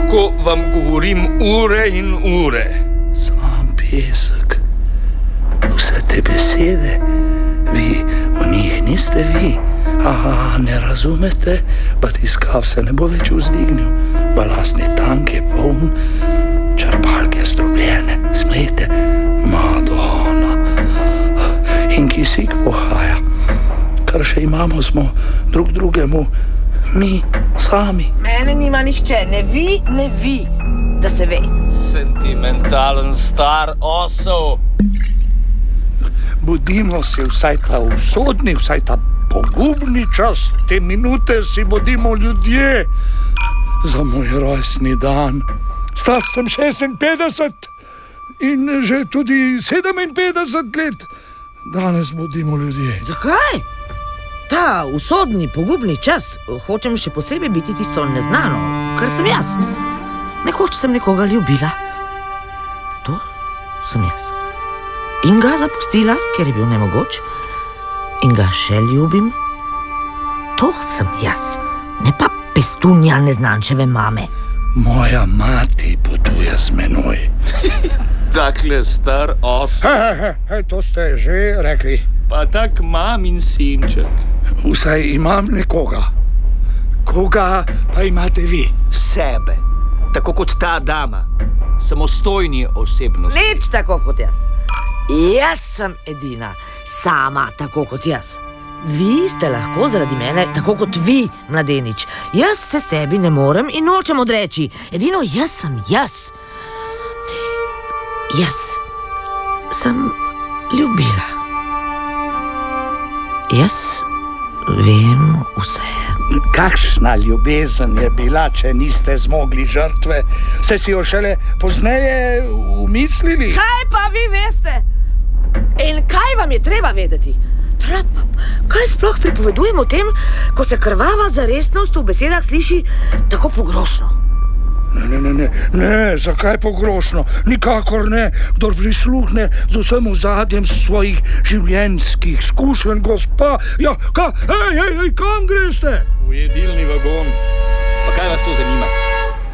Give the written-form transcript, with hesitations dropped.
Lahko vam govorim ure in ure. Sam pesek. Vse te besede, vi v njih niste vi. Aha, ne razumete? Batiskav se ne bo več vzdignil. Balastni tank je poln, črpalke zdrobljene, smete, Madonna. In kisik pohaja. Kar še imamo, smo drug drugemu, mi sami. Mene nima nihče, ne vi, da se ve. Sentimentalen star osel. Bodimo si vsaj ta usodni, vsaj ta pogubni čas, te minute si bodimo ljudje. Za moj rojstni dan. Star sem 56 in že tudi 57 let. Danes bodimo ljudje. Zakaj? Ta usodni, pogubni čas, hočem še posebej biti tisto neznano, kar sem jaz. Nekoč sem nekoga ljubila. To sem jaz. In ga zapustila, ker je bil nemogoč. In ga še ljubim. To sem jaz, ne pa pestunja neznančeve mame. Moja mati potuje z menoj. Takle star osel. To ste že rekli. Pa tak mamin sinček. Vsaj imam nekoga. Koga pa imate vi? Sebe. Tako kot ta dama. Samostojni osebnosti. Nič tako kot jaz. Jaz sem edina, sama tako kot jaz. Vi ste lahko zaradi mene tako kot vi, mladenič. Jaz se sebi ne morem in nočem odreči. Edino jaz sem jaz. Jaz sem ljubila. Jaz vem vse. Kakšna ljubezen je bila, če niste zmogli žrtve? Ste si jo šele pozneje umislili? Kaj pa vi veste? In kaj vam je treba vedeti? Kaj sploh pripovedujem o tem, ko se krvava zaresnost v besedah sliši tako pogrošno? Ne, zakaj pogrošno? Nikakor ne, kdor prisluhne z vsem ozadjem svojih življenjskih izkušenj, gospa. Ja, kam greste? V jedilni vagon. Pa kaj vas to zanima?